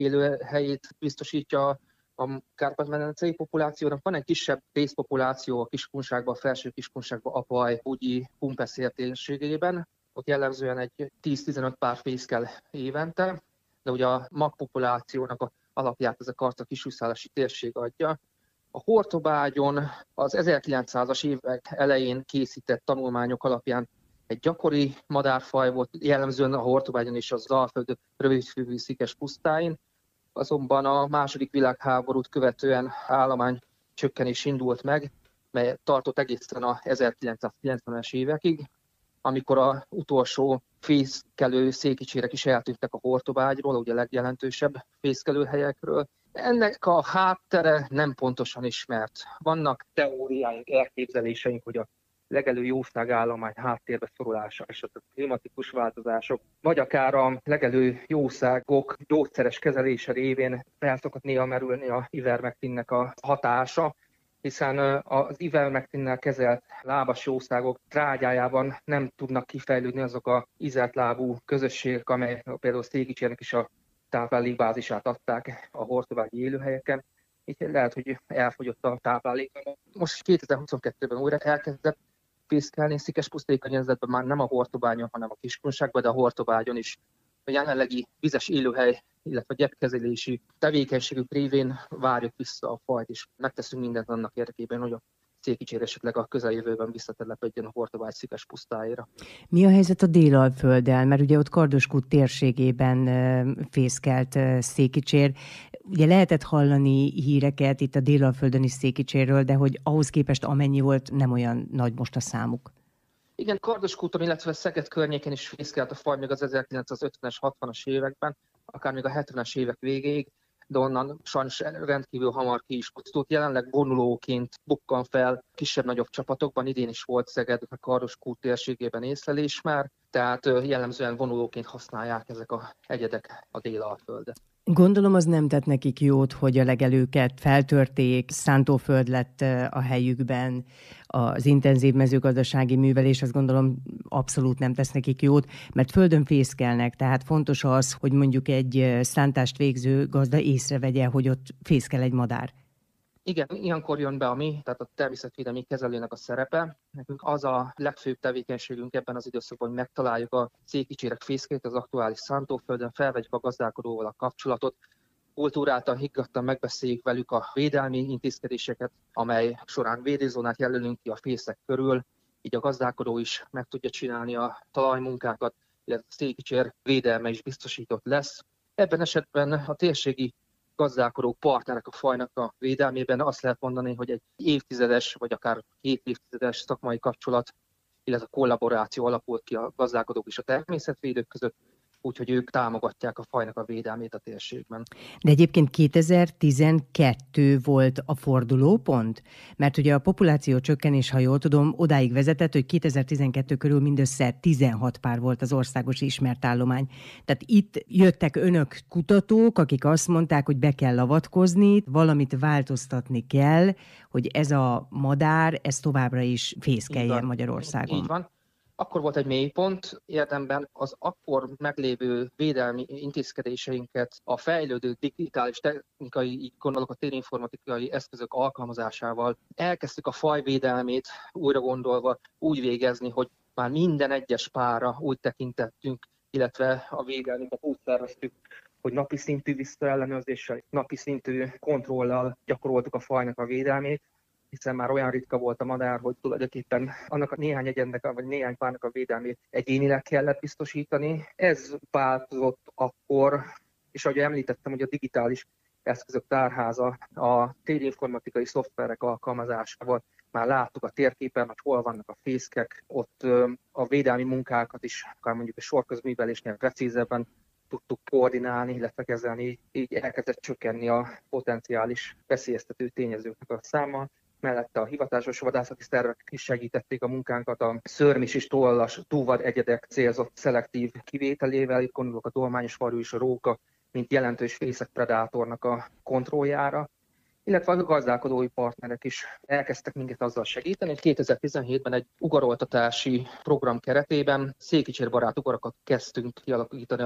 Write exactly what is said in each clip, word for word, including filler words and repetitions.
élőhelyét biztosítja a Kárpát-medencei populációnak. Van egy kisebb fészpopuláció a Kiskunságban, a Felső Kiskunságban, Apaj, Bugyi, Kunpeszél térségében. Ott jellemzően egy tíz-tizenöt pár fészkel évente, de ugye a magpopulációnak a alapját ez a Karcag-Kishúszálási térség adja. A Hortobágyon az ezerkilencszázas évek elején készített tanulmányok alapján egy gyakori madárfaj volt, jellemzően a Hortobágyon és a Zalföld rövidfülű szikes pusztáin, azonban a második világháborút követően állomány csökkenés indult meg, mely tartott egészen a ezerkilencszázkilencvenes évekig, amikor az utolsó fészkelő székicsérek is eltűntek a Hortobágyról, ugye a legjelentősebb fészkelőhelyekről. Ennek a háttere nem pontosan ismert. Vannak teóriáink, elképzeléseink, hogy a legelő jószágállomány háttérbe szorulása és a klimatikus változások, vagy akár a legelő jószágok gyógyszeres kezelése révén fel szokott néha merülni a ivermektinnek a hatása, hiszen az ivermektinnel kezelt lábas jószágok trágyájában nem tudnak kifejlődni azok a ízeltlábú közösségek, amely például Székicsérnek is a táplálékbázisát adták a hortobágyi élőhelyeken. Így lehet, hogy elfogyott a táplálék. Most kétezer-huszonkettőben újra elkezdett fészkelni szikespusztai környezetben, már nem a Hortobágyon, hanem a Kiskunságban, de a Hortobágyon is. A jelenlegi vizes élőhely, illetve gyepkezelési tevékenységük révén várjuk vissza a fajt, és megteszünk mindent annak érdekében, hogy a székicsér esetleg a közeljövőben visszatelepedjen a Hortobágy szikes pusztáira. Mi a helyzet a Délalfölddel? Mert ugye ott Kardoskút térségében fészkelt székicsér. Ugye lehetett hallani híreket itt a Délalföldön is székicsérről, de hogy ahhoz képest amennyi volt, nem olyan nagy most a számuk. Igen, Kardoskúton, illetve Szeged környéken is fészkelt a faj még az ezerkilencszázötvenes, hatvanas években, akár még a hetvenes évek végéig, de onnan sajnos rendkívül hamar ki is pusztult. Jelenleg vonulóként bukkan fel kisebb-nagyobb csapatokban, idén is volt Szeged, a Kardoskút térségében észlelés már, tehát jellemzően vonulóként használják ezek a egyedek a Délalföldet. Gondolom az nem tett nekik jót, hogy a legelőket feltörték, szántóföld lett a helyükben, az intenzív mezőgazdasági művelés, azt gondolom abszolút nem tesz nekik jót, mert földön fészkelnek, tehát fontos az, hogy mondjuk egy szántást végző gazda észrevegye, hogy ott fészkel egy madár. Igen, ilyenkor jön be a mi, tehát a természetvédelmi kezelőnek a szerepe. Nekünk az a legfőbb tevékenységünk ebben az időszakban, hogy megtaláljuk a székicsérek fészkét az aktuális szántóföldön, felvegyük a gazdálkodóval a kapcsolatot, kultúráltan, higgadtan megbeszéljük velük a védelmi intézkedéseket, amely során védőzónát jelölünk ki a fészek körül, így a gazdálkodó is meg tudja csinálni a talajmunkákat, illetve a székicsér védelme is biztosított lesz. Ebben esetben a térségi gazdálkodók, partnerek a fajnak a védelmében azt lehet mondani, hogy egy évtizedes, vagy akár két évtizedes szakmai kapcsolat, illetve kollaboráció alakult ki a gazdálkodók és a természetvédők között, úgyhogy ők támogatják a fajnak a védelmét a térségben. De egyébként kétezer-tizenkettő volt a fordulópont? Mert ugye a populáció csökkenés, ha jól tudom, odáig vezetett, hogy kétezer-tizenkettő körül mindössze tizenhat pár volt az országos ismert állomány. Tehát itt jöttek önök kutatók, akik azt mondták, hogy be kell avatkozni, valamit változtatni kell, hogy ez a madár, ez továbbra is fészkeljen Magyarországon. Így van. Akkor volt egy mélypont, érdemben az akkor meglévő védelmi intézkedéseinket a fejlődő digitális technikai, így gondolok a térinformatikai eszközök alkalmazásával elkezdtük a fajvédelmét újra gondolva úgy végezni, hogy már minden egyes párra úgy tekintettünk, illetve a védelmünket úgy szerveztük, hogy napi szintű visszaellenőrzéssel, napi szintű kontrollal gyakoroltuk a fajnak a védelmét, hiszen már olyan ritka volt a madár, hogy tulajdonképpen annak a néhány egyednek, vagy néhány párnak a védelmét egyénileg kellett biztosítani. Ez változott akkor, és ahogy említettem, hogy a digitális eszközök tárháza, a térinformatikai szoftverek alkalmazásával már láttuk a térképen, hogy hol vannak a fészkek, ott a védelmi munkákat is, akár mondjuk a sorközművelésnél precízebben tudtuk koordinálni, illetve kezelni, így elkezdett csökkenni a potenciális veszélyeztető tényezőknek a száma. Mellette a hivatásos vadászati szervek is segítették a munkánkat a szörmis és tollas túvad egyedek célzott szelektív kivételével, itt gondolok a dolmányos varjú és a róka, mint jelentős fészekpredátornak a kontrolljára, illetve a gazdálkodói partnerek is elkezdtek minket azzal segíteni, hogy kétezer-tizenhétben egy ugaroltatási program keretében székicsérbarát ugarakat kezdtünk kialakítani a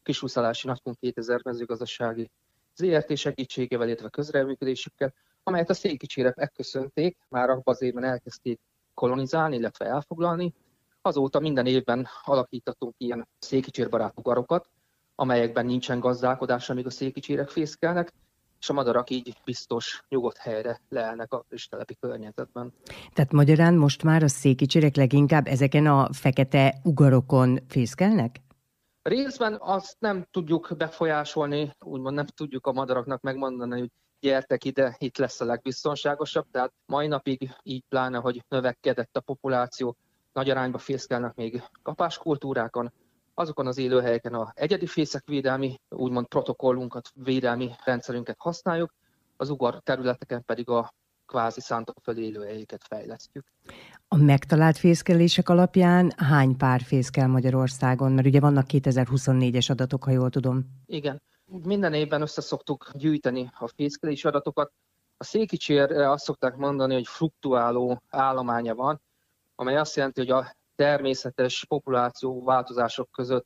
Kisúszalási Nagykun kétezer mezőgazdasági zé er té segítségével, illetve közreműködésükkel, amelyet a székicsérek megköszönték, már abban az évben elkezdték kolonizálni, illetve elfoglalni. Azóta minden évben alakítottunk ilyen székicsérbarát ugarokat, amelyekben nincsen gazdálkodás, amíg a székicsérek fészkelnek, és a madarak így biztos, nyugodt helyre leelnek a rizstelepi környezetben. Tehát magyarán most már a székicsérek leginkább ezeken a fekete ugarokon fészkelnek? Részben azt nem tudjuk befolyásolni, úgymond nem tudjuk a madaraknak megmondani, hogy gyertek ide, itt lesz a legbiztonságosabb. Tehát mai napig így pláne, hogy növekedett a populáció, nagy arányba fészkelnek még kapáskultúrákon, azokon az élőhelyeken a egyedi fészekvédelmi, úgymond protokollunkat, védelmi rendszerünket használjuk, az ugar területeken pedig a kvázi szántóföldi élőhelyeket fejlesztjük. A megtalált fészkelések alapján hány pár fészkel Magyarországon? Mert ugye vannak kétezer-huszonnégyes adatok, ha jól tudom. Igen. Minden évben összeszoktuk gyűjteni a fészkelési adatokat. A székicsérre azt szokták mondani, hogy fluktuáló állománya van, amely azt jelenti, hogy a természetes populáció változások között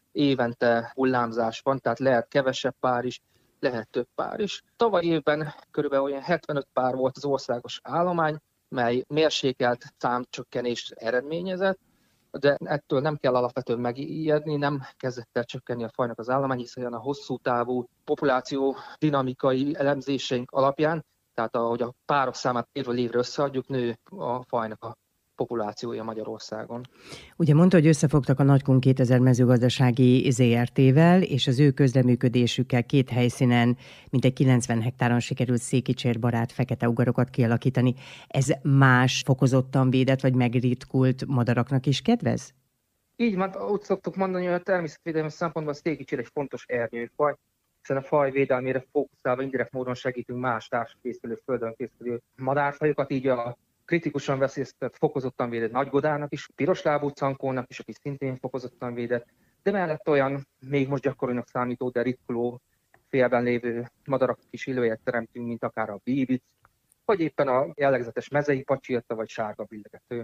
évente hullámzás van, tehát lehet kevesebb pár is, lehet több pár is. Tavaly évben körülbelül olyan hetvenöt pár volt az országos állomány, mely mérsékelt számcsökkenést eredményezett, de ettől nem kell alapvetően megijedni, nem kezdett el csökkenni a fajnak az állomány, hiszen a hosszú távú populáció dinamikai elemzéseink alapján, tehát ahogy a párok számát évről évre összeadjuk, nő a fajnak a populációja Magyarországon. Ugye mondta, hogy összefogtak a Nagykun kétezer mezőgazdasági zé er té-vel, és az ő közreműködésükkel két helyszínen mintegy kilencven hektáron sikerült székicsérbarát fekete ugarokat kialakítani. Ez más fokozottan védett vagy megritkult madaraknak is kedvez? Így van, úgy szoktuk mondani, hogy a természetvédelmi szempontból a székicsér egy fontos ernyőfaj, hiszen a faj védelmére fókuszálva indirekt módon segítünk más társfészkelő, földön fészkelő madárfajokat, így a kritikusan veszélyeztetett, fokozottan védett nagygodának is, piroslábú cankónak is, aki szintén fokozottan védett, de mellett olyan még most gyakorinak számító, de ritkuló félben lévő madarak is élőhelyet teremtünk, mint akár a bíbic, vagy éppen a jellegzetes mezei pacsirta, vagy sárga billentyű.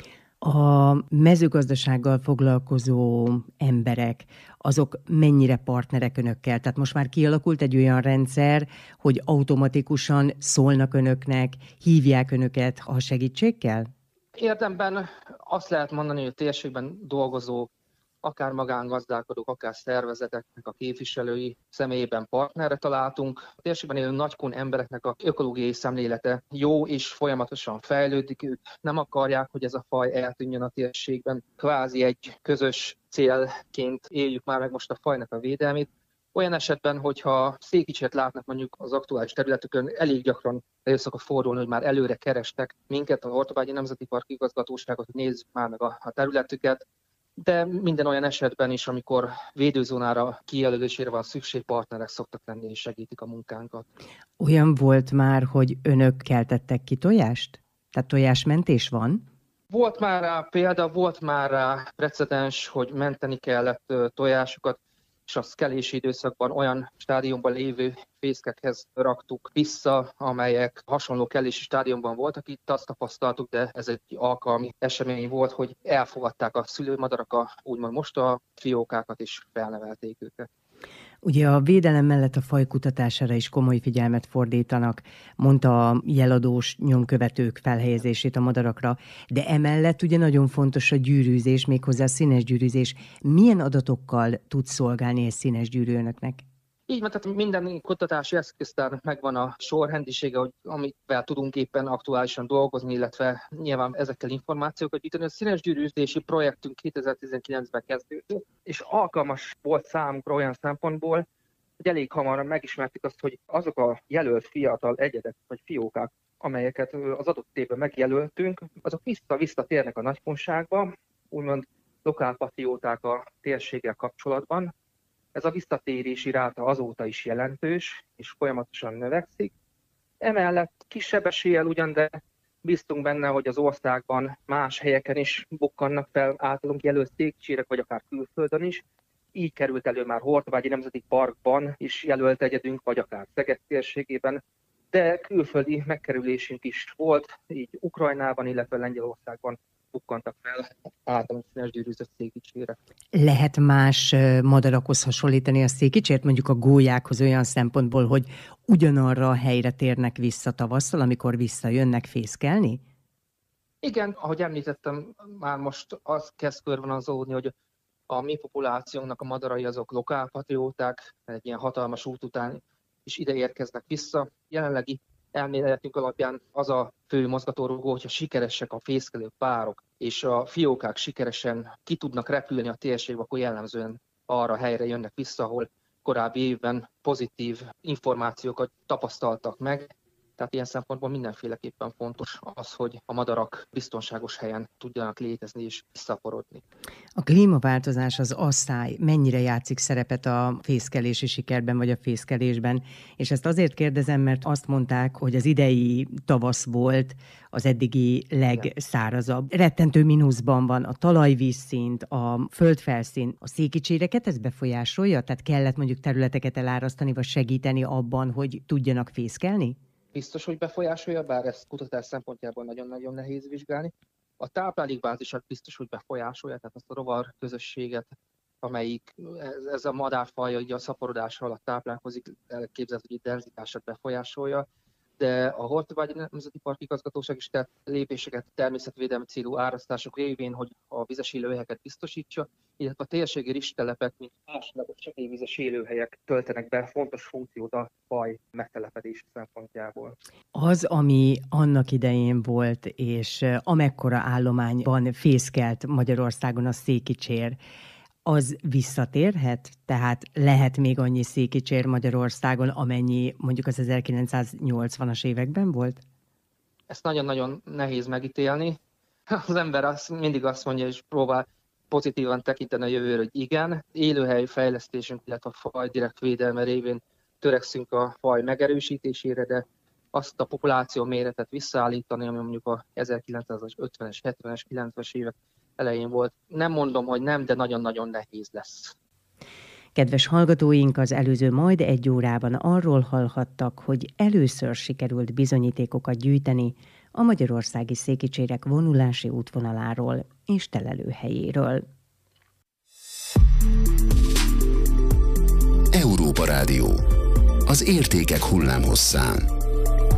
A mezőgazdasággal foglalkozó emberek, azok mennyire partnerek önökkel? Tehát most már kialakult egy olyan rendszer, hogy automatikusan szólnak önöknek, hívják önöket a segítség kell? Érdemben azt lehet mondani, hogy a térségben dolgozó, akár magángazdálkodók, akár szervezeteknek a képviselői személyében partnerre találtunk. A térségben élő Nagykun embereknek a ökológiai szemlélete jó és folyamatosan fejlődik. Ők nem akarják, hogy ez a faj eltűnjön a térségben. Kvázi egy közös célként éljük már meg most a fajnak a védelmét. Olyan esetben, hogyha székicsért látnak mondjuk az aktuális területükön, elég gyakran elő szokott fordulni, hogy már előre kerestek minket, a Hortobágyi Nemzeti Park igazgatóságot, hogy nézzük már meg a, a területüket. De minden olyan esetben is, amikor védőzónára kijelölésére van szükség, partnerek szoktak lenni és segítik a munkánkat. Olyan volt már, hogy önök keltettek ki tojást? Tehát tojásmentés van? Volt már rá példa, volt már rá precedens, hogy menteni kellett tojásokat, és a szkelési időszakban olyan stádiumban lévő fészkekhez raktuk vissza, amelyek hasonló kelési stádiumban voltak. Itt azt tapasztaltuk, de ez egy alkalmi esemény volt, hogy elfogadták a szülőmadarak a úgymond most a fiókákat, és felnevelték őket. Ugye a védelem mellett a faj kutatására is komoly figyelmet fordítanak, mondta a jeladós nyomkövetők felhelyezését a madarakra, de emellett ugye nagyon fontos a gyűrűzés, méghozzá a színes gyűrűzés. Milyen adatokkal tud szolgálni egy színes gyűrű önöknek? Így van, tehát minden kutatási eszköztár megvan a sorrendisége, hogy amivel tudunk éppen aktuálisan dolgozni, illetve nyilván ezekkel információkat gyűjteni. A színes gyűrűzési projektünk kétezer-tizenkilencben kezdődött, és alkalmas volt számunkra olyan szempontból, hogy elég hamar megismertük azt, hogy azok a jelölt fiatal egyedek vagy fiókák, amelyeket az adott évben megjelöltünk, azok vissza-visszatérnek a nagykonságba, úgymond lokálpatrióták a térséggel kapcsolatban. Ez a visszatérési ráta azóta is jelentős, és folyamatosan növekszik. Emellett kisebb eséllyel ugyan, de bíztunk benne, hogy az országban más helyeken is bukkannak fel általunk jelölt székcsérek, vagy akár külföldön is. Így került elő már Hortobágyi Nemzeti Parkban is jelölt egyedünk, vagy akár Szeged térségében, de külföldi megkerülésünk is volt, így Ukrajnában, illetve Lengyelországban bukkantak fel általános színesgyűrűzött székicsére. Lehet más madarakhoz hasonlítani a székicsért, mondjuk a gólyákhoz olyan szempontból, hogy ugyanarra a helyre térnek vissza tavasszal, amikor visszajönnek fészkelni? Igen, ahogy említettem, már most az kezd körvonalazódni, hogy a mi populációnknak a madarai azok lokálpatrióták, egy ilyen hatalmas út után is ide érkeznek vissza. Jelenlegi elméletünk alapján az a fő mozgatórugó, hogyha sikeresek a fészkelő párok, és a fiókák sikeresen ki tudnak repülni a térségbe, akkor jellemzően arra a helyre jönnek vissza, ahol korábbi évben pozitív információkat tapasztaltak meg. Tehát ilyen szempontból mindenféleképpen fontos az, hogy a madarak biztonságos helyen tudjanak létezni és visszaporodni. A klímaváltozás, az asszály mennyire játszik szerepet a fészkelési sikerben vagy a fészkelésben? És ezt azért kérdezem, mert azt mondták, hogy az idei tavasz volt az eddigi legszárazabb. Rettentő mínuszban van a talajvízszint, a földfelszín, a székicséreket ez befolyásolja? Tehát kellett mondjuk területeket elárasztani, vagy segíteni abban, hogy tudjanak fészkelni? Biztos, hogy befolyásolja, bár ezt kutatás szempontjából nagyon-nagyon nehéz vizsgálni. A táplálékbázisat biztos, hogy befolyásolja, tehát azt a rovar közösséget, amelyik ez, ez a madárfaj ugye a szaporodás alatt táplálkozik, elképzelhető, hogy denzitását befolyásolja, de a Hortobágyi Nemzeti Park Igazgatóság is tett lépéseket természetvédelmi célú árasztások révén, hogy a vizes élőhelyeket biztosítsa, illetve a térségi rizstelepek, mint másodlagos csekélyvizes élőhelyek töltenek be fontos funkciót a faj megtelepedés szempontjából. Az, ami annak idején volt, és amekkora állományban fészkelt Magyarországon a székicsér, az visszatérhet? Tehát lehet még annyi székicsér Magyarországon, amennyi mondjuk az ezerkilencszáznyolcvanas években volt? Ezt nagyon-nagyon nehéz megítélni. Az ember azt, mindig azt mondja, és próbál pozitívan tekinteni a jövőre, hogy igen. Élőhely fejlesztésünk, illetve a faj direkt védelme révén törekszünk a faj megerősítésére, de azt a populáció méretet visszaállítani, ami mondjuk a ezerkilencszázötvenes, hetvenes, kilencvenes évek elején volt. Nem mondom, hogy nem, de nagyon-nagyon nehéz lesz. Kedves hallgatóink, az előző majd egy órában arról hallhattak, hogy először sikerült bizonyítékokat gyűjteni a magyarországi székicsérek vonulási útvonaláról és telelőhelyéről. Európa Rádió. Az értékek hullámhosszán.